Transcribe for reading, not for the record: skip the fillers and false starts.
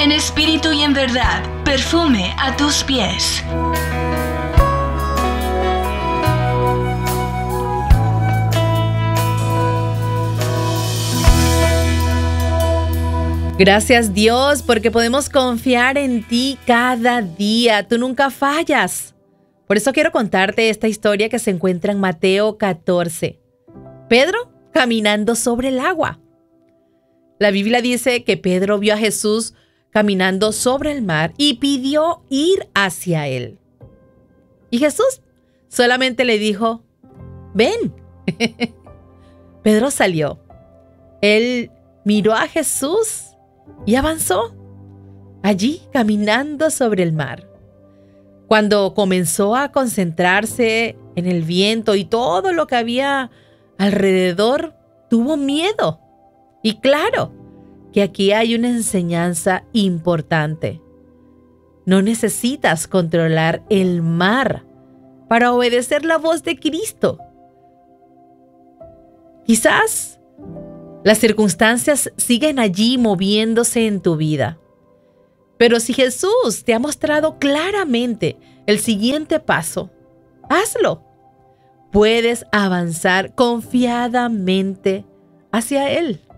en espíritu y en verdad, perfume a tus pies. Gracias Dios porque podemos confiar en ti cada día. Tú nunca fallas. Por eso quiero contarte esta historia que se encuentra en Mateo 14. Pedro caminando sobre el agua. La Biblia dice que Pedro vio a Jesús caminando sobre el mar y pidió ir hacia él. Y Jesús solamente le dijo, ven. Pedro salió. Él miró a Jesús y avanzó, allí caminando sobre el mar. Cuando comenzó a concentrarse en el viento y todo lo que había alrededor, tuvo miedo. Y claro, que aquí hay una enseñanza importante. No necesitas controlar el mar para obedecer la voz de Cristo. Quizás las circunstancias siguen allí moviéndose en tu vida. Pero si Jesús te ha mostrado claramente el siguiente paso, hazlo. Puedes avanzar confiadamente hacia Él.